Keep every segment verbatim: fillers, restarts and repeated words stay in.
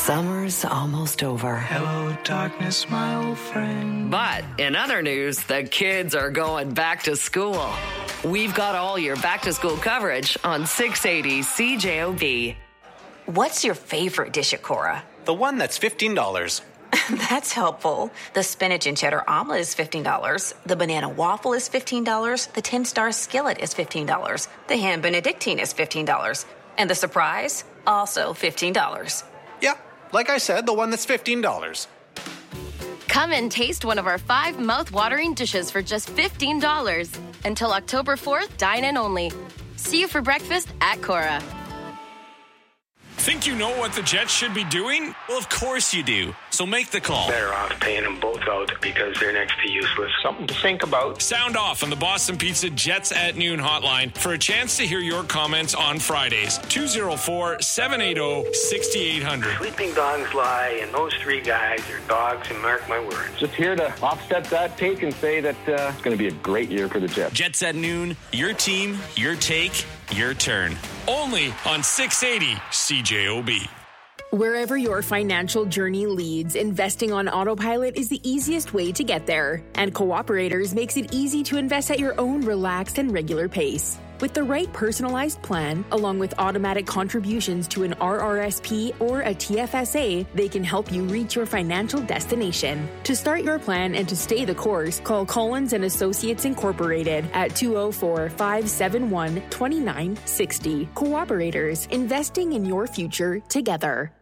Summer's almost over. Hello, darkness, my old friend. But in other news, the kids are going back to school. We've got all your back-to-school coverage on six eighty C J O B. What's your favorite dish at Cora? The one that's fifteen dollars. That's helpful. The spinach and cheddar omelet is fifteen dollars. The banana waffle is fifteen dollars. The ten-star skillet is fifteen dollars. The ham benedictine is fifteen dollars. And the surprise, also fifteen dollars. Yeah, like I said, the one that's fifteen dollars. Come and taste one of our five mouth-watering dishes for just fifteen dollars. Until October fourth, dine in only. See you for breakfast at Cora. Think you know what the Jets should be doing? Well, of course you do. So make the call. Better off paying them both out because they're next to useless. Something to think about. Sound off on the Boston Pizza Jets at Noon hotline for a chance to hear your comments on Fridays. two oh four, seven eight zero, six eight zero zero. Sleeping dogs lie, and those three guys are dogs, and mark my words. Just here to offset that take and say that uh, it's going to be a great year for the Jets. Jets at Noon, your team, your take, your turn. Only on six eighty C J O B. Wherever your financial journey leads, investing on autopilot is the easiest way to get there. And Cooperators makes it easy to invest at your own relaxed and regular pace. With the right personalized plan, along with automatic contributions to an R R S P or a T F S A, they can help you reach your financial destination. To start your plan and to stay the course, call Collins and Associates Incorporated at two oh four, five seven one, two nine six oh. Cooperators, investing in your future together.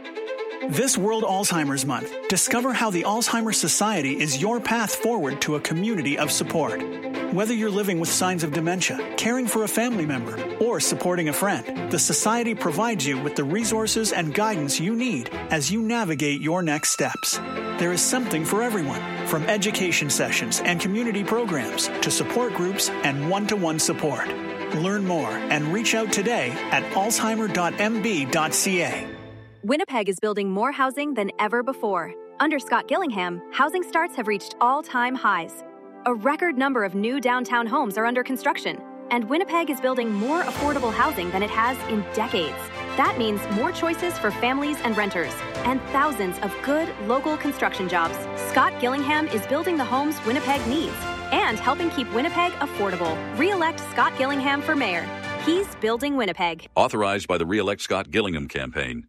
This World Alzheimer's Month, discover how the Alzheimer's Society is your path forward to a community of support. Whether you're living with signs of dementia, caring for a family member, or supporting a friend, the Society provides you with the resources and guidance you need as you navigate your next steps. There is something for everyone, from education sessions and community programs to support groups and one-to-one support. Learn more and reach out today at alzheimer dot m b dot c a. Winnipeg is building more housing than ever before. Under Scott Gillingham, housing starts have reached all-time highs. A record number of new downtown homes are under construction, and Winnipeg is building more affordable housing than it has in decades. That means more choices for families and renters, and thousands of good local construction jobs. Scott Gillingham is building the homes Winnipeg needs and helping keep Winnipeg affordable. Re-elect Scott Gillingham for mayor. He's building Winnipeg. Authorized by the Re-elect Scott Gillingham campaign.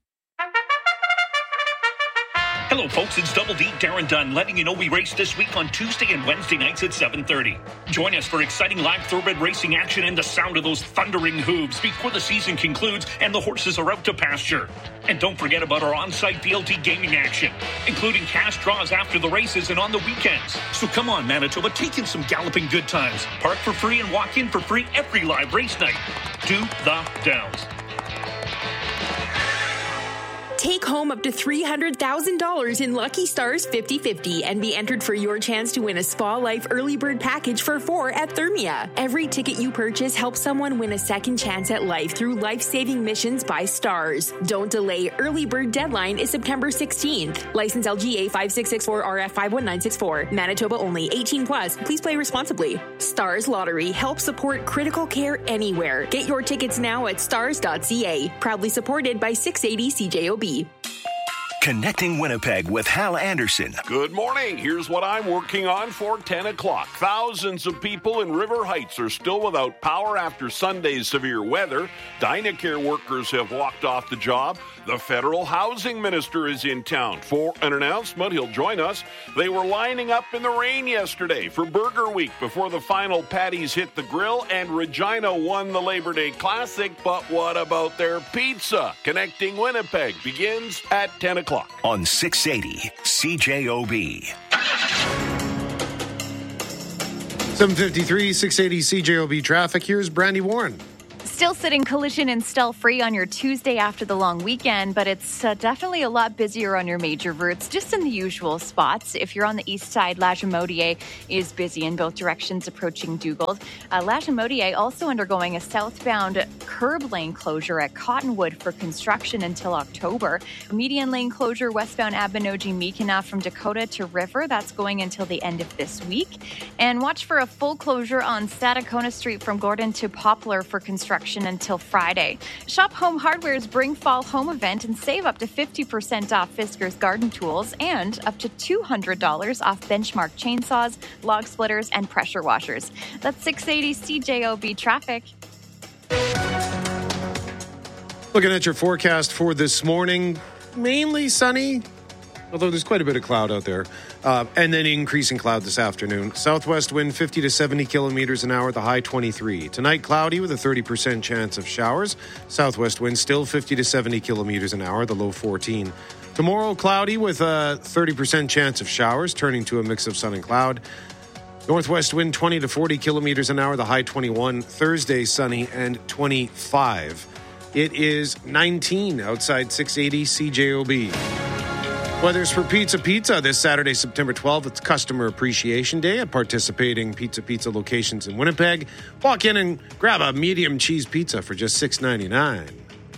Hello, folks. It's Double D, Darren Dunn, letting you know we race this week on Tuesday and Wednesday nights at seven thirty. Join us for exciting live thoroughbred racing action and the sound of those thundering hooves before the season concludes and the horses are out to pasture. And don't forget about our on-site B L T gaming action, including cash draws after the races and on the weekends. So come on, Manitoba, take in some galloping good times. Park for free and walk in for free every live race night. Do the Downs. Take home up to three hundred thousand dollars in Lucky Stars fifty fifty and be entered for your chance to win a Spa Life early bird package for four at Thermia. Every ticket you purchase helps someone win a second chance at life through life-saving missions by Stars. Don't delay. Early bird deadline is September sixteenth. License L G A five six six four R F five one nine six four. Manitoba only. eighteen plus. Please play responsibly. Stars Lottery helps support critical care anywhere. Get your tickets now at stars dot c a. Proudly supported by six eighty C J O B. Connecting Winnipeg with Hal Anderson. Good morning. Here's what I'm working on for ten o'clock. Thousands of people in River Heights are still without power after Sunday's severe weather. Dynacare workers have walked off the job. The federal housing minister is in town for an announcement. He'll join us. They were lining up in the rain yesterday for Burger Week before the final patties hit the grill, and Regina won the Labor Day Classic. But what about their pizza? Connecting Winnipeg begins at ten o'clock. On six eighty C J O B. seven fifty-three, six eighty C J O B traffic. Here's Brandy Warren. Still sitting collision and stall free on your Tuesday after the long weekend, but it's uh, definitely a lot busier on your major routes, just in the usual spots. If you're on the east side, Lagimodiere is busy in both directions approaching Dugald. Uh, Lagimodiere also undergoing a southbound curb lane closure at Cottonwood for construction until October. Median lane closure westbound Abinogi-Meekina from Dakota to River. That's going until the end of this week. And watch for a full closure on Stadacona Street from Gordon to Poplar for construction action until Friday. Shop Home Hardware's Bring Fall Home event and save up to fifty percent off Fisker's garden tools and up to two hundred dollars off Benchmark chainsaws, log splitters, and pressure washers. That's six eighty C J O B traffic. Looking at your forecast for this morning, mainly sunny, although there's quite a bit of cloud out there. Uh, and then increasing cloud this afternoon. Southwest wind fifty to seventy kilometers an hour, the high twenty-three. Tonight, cloudy with a thirty percent chance of showers. Southwest wind still fifty to seventy kilometers an hour, the low fourteen. Tomorrow, cloudy with a thirty percent chance of showers, turning to a mix of sun and cloud. Northwest wind twenty to forty kilometers an hour, the high twenty-one. Thursday, sunny and twenty-five. It is nineteen outside six eighty C J O B. Weather's for Pizza Pizza this Saturday, September twelfth. It's Customer Appreciation Day at participating Pizza Pizza locations in Winnipeg. Walk in and grab a medium cheese pizza for just six ninety-nine.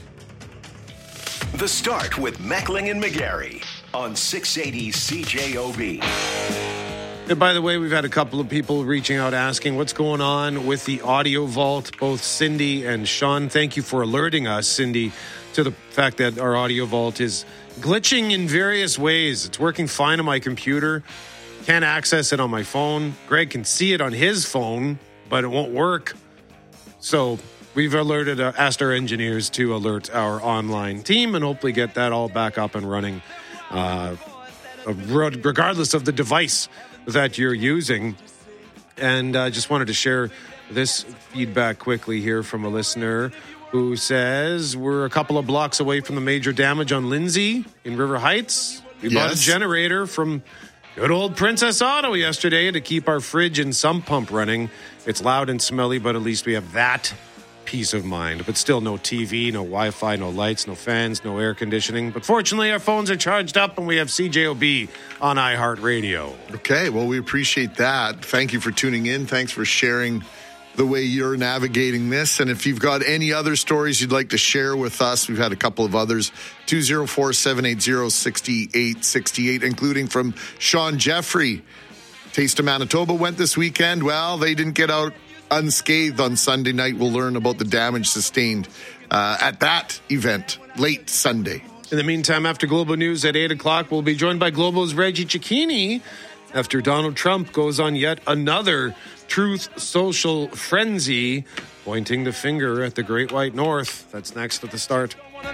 The Start with Meckling and McGarry on six eighty C J O B. And by the way, we've had a couple of people reaching out asking what's going on with the audio vault. Both Cindy and Sean, thank you for alerting us, Cindy, to the fact that our audio vault is glitching in various ways. It's working fine on my computer. Can't access it on my phone. Greg can see it on his phone, but it won't work. So we've alerted, uh, asked our engineers to alert our online team and hopefully get that all back up and running, uh, regardless of the device that you're using. And I uh, just wanted to share this feedback quickly here from a listener who says we're a couple of blocks away from the major damage on Lindsay in River Heights. We yes. bought a generator from good old Princess Auto yesterday to keep our fridge and sump pump running. It's loud and smelly, but at least we have that peace of mind. But still no T V, no Wi-Fi, no lights, no fans, no air conditioning. But fortunately, our phones are charged up and we have C J O B on iHeartRadio. Okay, well, we appreciate that. Thank you for tuning in. Thanks for sharing the way you're navigating this. And if you've got any other stories you'd like to share with us, we've had a couple of others, two oh four, seven eight zero, six eight six eight, including from Sean Jeffrey. Taste of Manitoba went this weekend. Well, they didn't get out unscathed on Sunday night. We'll learn about the damage sustained uh, at that event late Sunday. In the meantime, after Global News at eight o'clock, we'll be joined by Global's Reggie Cicchini after Donald Trump goes on yet another Truth Social frenzy, pointing the finger at the Great White North. That's next at the Start.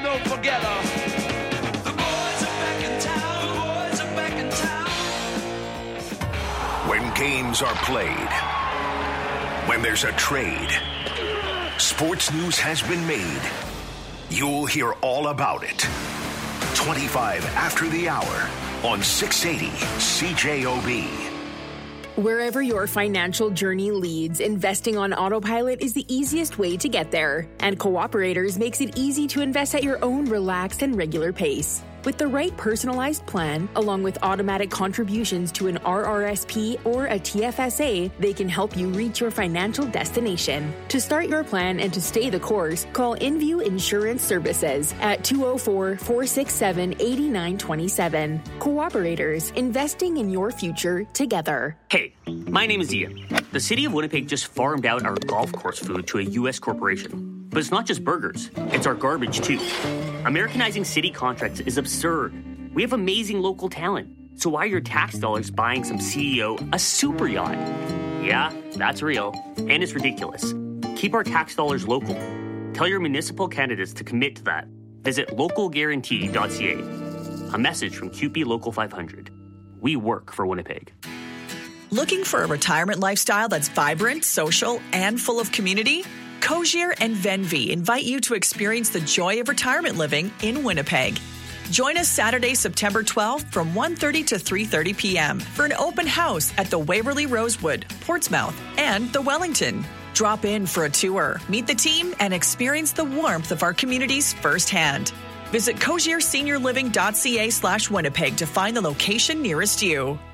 When games are played, when there's a trade, sports news has been made. You'll hear all about it. twenty-five after the hour on six eighty C J O B. Wherever your financial journey leads, investing on autopilot is the easiest way to get there. And Cooperators makes it easy to invest at your own relaxed and regular pace. With the right personalized plan, along with automatic contributions to an R R S P or a T F S A, they can help you reach your financial destination. To start your plan and to stay the course, call InView Insurance Services at two oh four, four six seven, eight nine two seven. Cooperators, investing in your future together. Hey, my name is Ian. The city of Winnipeg just farmed out our golf course food to a U S corporation. But it's not just burgers, it's our garbage too. Americanizing city contracts is absurd. We have amazing local talent. So why are your tax dollars buying some C E O a super yacht? Yeah, that's real. And it's ridiculous. Keep our tax dollars local. Tell your municipal candidates to commit to that. Visit local guarantee dot c a. A message from C U P E Local five hundred. We work for Winnipeg. Looking for a retirement lifestyle that's vibrant, social, and full of community? Cozier and Venvi invite you to experience the joy of retirement living in Winnipeg. Join us Saturday, September twelfth from one thirty to three thirty p.m. for an open house at the Waverly Rosewood, Portsmouth, and the Wellington. Drop in for a tour, meet the team, and experience the warmth of our communities firsthand. Visit cozier senior living dot c a slash Winnipeg to find the location nearest you.